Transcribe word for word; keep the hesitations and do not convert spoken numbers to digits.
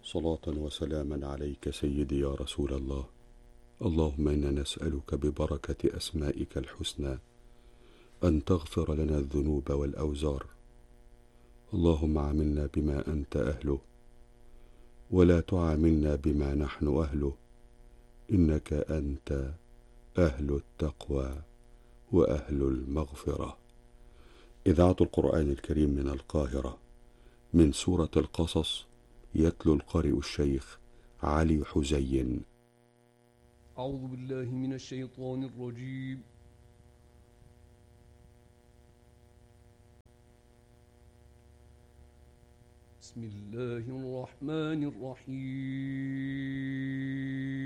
صلاة وسلاما عليك سيدي يا رسول الله. اللهم إنا نسألك ببركة أسمائك الحسنى أن تغفر لنا الذنوب والأوزار. اللهم عاملنا بما أنت أهله ولا تعاملنا بما نحن أهله، إنك أنت أهل التقوى وأهل المغفرة. إذاعة القرآن الكريم من القاهرة، من سورة القصص، يتلو القارئ الشيخ علي حزين. أعوذ بالله من الشيطان الرجيم. بسم الله الرحمن الرحيم.